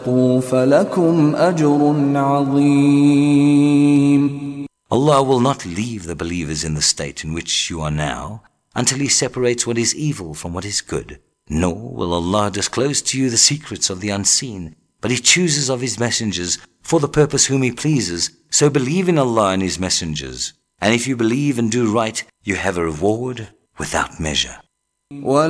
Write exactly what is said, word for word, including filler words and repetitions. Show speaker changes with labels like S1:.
S1: فلكم أجر عظيم.
S2: Allah will not leave the believers in the state in which you are now until He separates what is evil from what is good. Nor will Allah disclose to you the secrets of the unseen, but He chooses of His messengers for the purpose whom He pleases. So believe in Allah and His messengers. And if you believe and do right, you have a reward without measure.